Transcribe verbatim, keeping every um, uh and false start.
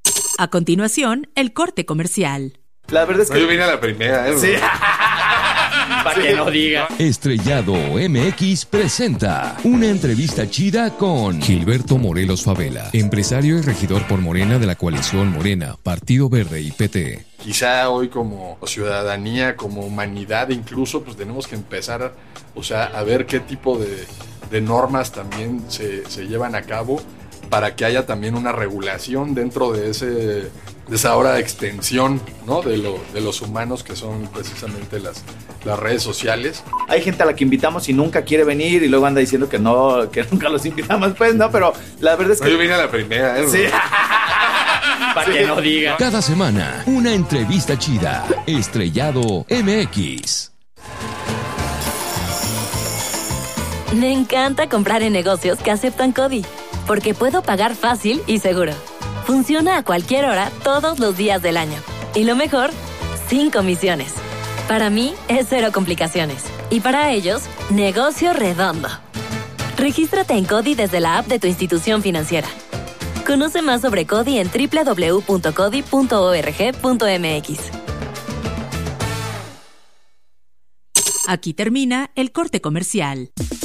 A continuación, el corte comercial. La verdad es que... No, yo vine a la primera, ¿eh? Sí. Para sí. que no diga. Estrellado M X presenta una entrevista chida con Gilberto Morelos Favela, empresario y regidor por Morena de la coalición Morena, Partido Verde y P T. Quizá hoy como ciudadanía, como humanidad incluso, pues tenemos que empezar, o sea, a ver qué tipo de, de normas también se, se llevan a cabo para que haya también una regulación dentro de ese de esa ahora extensión, ¿no? de, lo, de los humanos que son precisamente las, las redes sociales. Hay gente a la que invitamos y nunca quiere venir y luego anda diciendo que no, que nunca los invitamos, pues no, pero la verdad es que... No, yo vine a la primera, ¿eh? Sí. Para sí. que no diga. Cada semana, una entrevista chida. Estrellado M X. Me encanta comprar en negocios que aceptan CODI, porque puedo pagar fácil y seguro. Funciona a cualquier hora, todos los días del año. Y lo mejor, sin comisiones. Para mí, es cero complicaciones. Y para ellos, negocio redondo. Regístrate en CODI desde la app de tu institución financiera. Conoce más sobre CODI en doble u doble u doble u punto codi punto org punto m x. Aquí termina el corte comercial.